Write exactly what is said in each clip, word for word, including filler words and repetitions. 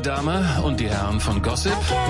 Dame und die Herren von Gossip.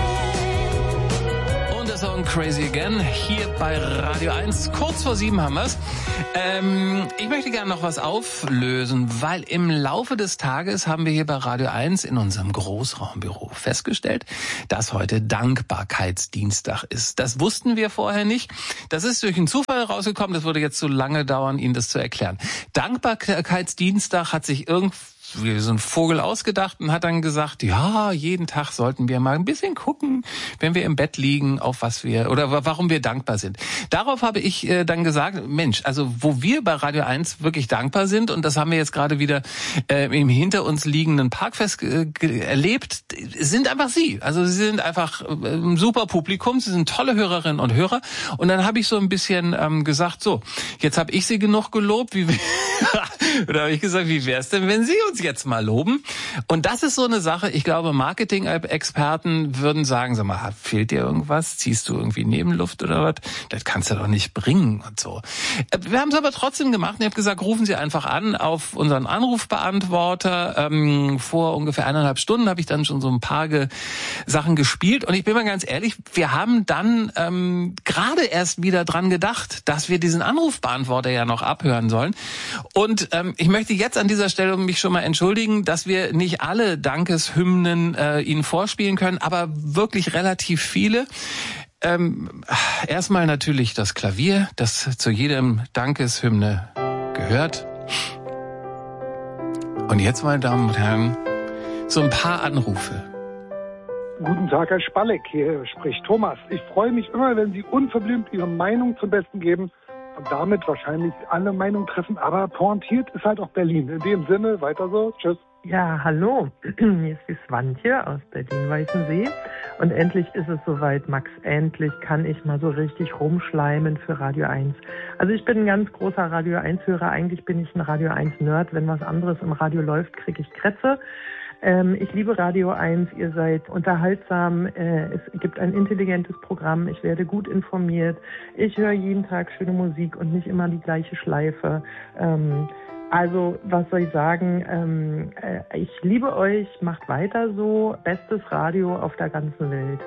Und der Song Crazy Again hier bei Radio eins. Kurz vor sieben haben wir's. Ähm, ich möchte gerne noch was auflösen, weil im Laufe des Tages haben wir hier bei Radio eins in unserem Großraumbüro festgestellt, dass heute Dankbarkeitsdienstag ist. Das wussten wir vorher nicht. Das ist durch einen Zufall rausgekommen. Das würde jetzt zu lange dauern, Ihnen das zu erklären. Dankbarkeitsdienstag hat sich irgendwie wie so ein Vogel ausgedacht und hat dann gesagt, ja, jeden Tag sollten wir mal ein bisschen gucken, wenn wir im Bett liegen, auf was wir oder warum wir dankbar sind. Darauf habe ich äh, dann gesagt, Mensch, also wo wir bei Radio eins wirklich dankbar sind, und das haben wir jetzt gerade wieder äh, im hinter uns liegenden Parkfest äh, erlebt, sind einfach Sie. Also Sie sind einfach äh, ein super Publikum, Sie sind tolle Hörerinnen und Hörer. Und dann habe ich so ein bisschen ähm, gesagt, so, jetzt habe ich Sie genug gelobt, wie oder habe ich gesagt, wie wäre es denn, wenn Sie uns jetzt mal loben? Und das ist so eine Sache, ich glaube, Marketing-Experten würden sagen, sag mal, fehlt dir irgendwas? Ziehst du irgendwie Nebenluft oder was? Das kannst du doch nicht bringen und so. Wir haben es aber trotzdem gemacht und ich habe gesagt, rufen Sie einfach an auf unseren Anrufbeantworter. Ähm, vor ungefähr eineinhalb Stunden habe ich dann schon so ein paar ge- Sachen gespielt und ich bin mal ganz ehrlich, wir haben dann ähm, gerade erst wieder dran gedacht, dass wir diesen Anrufbeantworter ja noch abhören sollen. Und ähm, ich möchte jetzt an dieser Stelle mich schon mal entschuldigen, dass wir nicht alle Dankeshymnen äh, Ihnen vorspielen können, aber wirklich relativ viele. Ähm, erstmal natürlich das Klavier, das zu jedem Dankeshymne gehört. Und jetzt, meine Damen und Herren, so ein paar Anrufe. Guten Tag, Herr Spalleck, hier spricht Thomas. Ich freue mich immer, wenn Sie unverblümt Ihre Meinung zum Besten geben und damit wahrscheinlich alle Meinungen treffen, aber pointiert ist halt auch Berlin. In dem Sinne, weiter so, tschüss. Ja, hallo, hier ist die Swantje aus Berlin-Weißensee und endlich ist es soweit, Max, endlich kann ich mal so richtig rumschleimen für Radio eins. Also ich bin ein ganz großer Radio eins-Hörer, eigentlich bin ich ein Radio eins-Nerd, wenn was anderes im Radio läuft, kriege ich Krätze. Ähm, ich liebe Radio eins, ihr seid unterhaltsam, äh, es gibt ein intelligentes Programm, ich werde gut informiert, ich höre jeden Tag schöne Musik und nicht immer die gleiche Schleife. Ähm, also, was soll ich sagen, ähm, äh, ich liebe euch, macht weiter so, bestes Radio auf der ganzen Welt.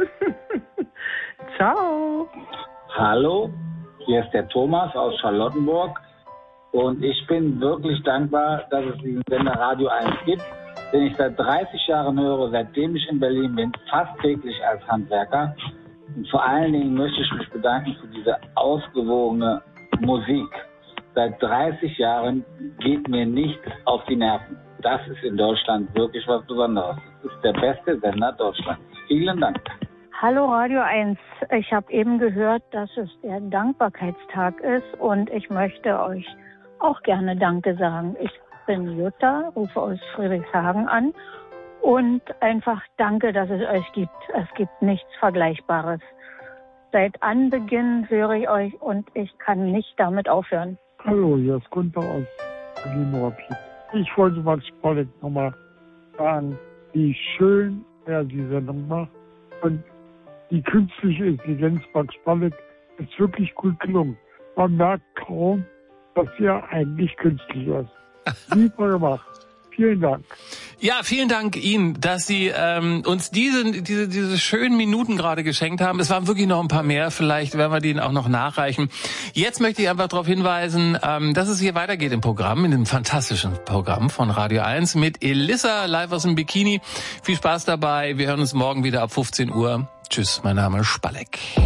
Ciao! Hallo, hier ist der Thomas aus Charlottenburg und ich bin wirklich dankbar, dass es diesen Sender Radio eins gibt, den ich seit dreißig Jahren höre, seitdem ich in Berlin bin, fast täglich als Handwerker. Und vor allen Dingen möchte ich mich bedanken für diese ausgewogene Musik. Seit dreißig Jahren geht mir nichts auf die Nerven. Das ist in Deutschland wirklich was Besonderes. Das ist der beste Sender Deutschlands. Vielen Dank. Hallo Radio eins. Ich habe eben gehört, dass es der Dankbarkeitstag ist und ich möchte euch auch gerne Danke sagen. Ich bin Jutta, rufe aus Friedrichshagen an und einfach danke, dass es euch gibt. Es gibt nichts Vergleichbares. Seit Anbeginn höre ich euch und ich kann nicht damit aufhören. Hallo, hier ist Gunther aus Berlin-Rapid. Ich wollte Max Spalleck nochmal sagen, wie schön er die Sendung macht und die künstliche Intelligenz Max Spalleck ist wirklich gut gelungen. Man merkt kaum, dass er eigentlich künstlich ist. Super gemacht. Vielen Dank. Ja, vielen Dank Ihnen, dass Sie ähm, uns diese, diese, diese schönen Minuten gerade geschenkt haben. Es waren wirklich noch ein paar mehr. Vielleicht werden wir denen auch noch nachreichen. Jetzt möchte ich einfach darauf hinweisen, ähm, dass es hier weitergeht im Programm, in dem fantastischen Programm von Radio eins mit Elissa live aus dem Bikini. Viel Spaß dabei. Wir hören uns morgen wieder ab fünfzehn Uhr. Tschüss, mein Name ist Spalleck.